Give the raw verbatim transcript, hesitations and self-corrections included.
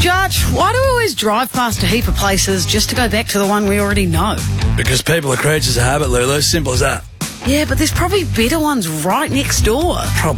Josh, why do we always drive past a heap of places just to go back to the one we already know? Because people are creatures of habit, Lulu. Simple as that. Yeah, but there's probably better ones right next door. Probably.